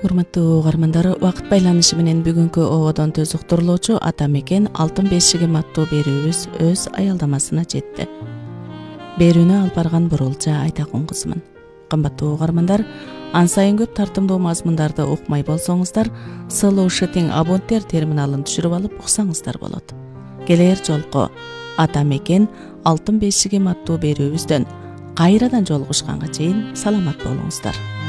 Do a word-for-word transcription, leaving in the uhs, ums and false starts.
Урматтуу угармандар, убакыт байланышы менен бүгүнкү ободон төз уктурулуучу Ата Мекен алтын бешигим аттуу берүүбүз өз аялдамасына жетти. Берүүнү алып барган Бурулжа Айтакун кызымын. Кымбаттуу угармандар, ансайын көп тартымдуу мазмундарды укмай болсоңуздар, Сылуу Шытың абоненттер терминалын түшүрүп алып уксаңыздар болот. Келер жолку Ата Мекен алтын бешигим аттуу берүүбүздөн кайрадан жолугушканга чейин саламат болуңуздар.